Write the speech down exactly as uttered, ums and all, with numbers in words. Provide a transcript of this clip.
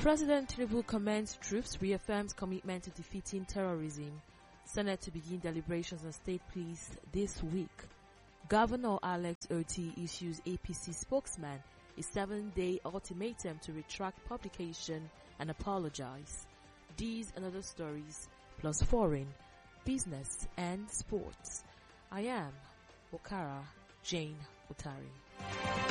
President Tinubu commends troops, reaffirms commitment to defeating terrorism. Senate to begin deliberations on state pleas this week. Governor Alex Oti issues A P C spokesman a seven-day ultimatum to retract publication and apologize. These and other stories, plus foreign, business, and sports. I am Okara Jane Utari.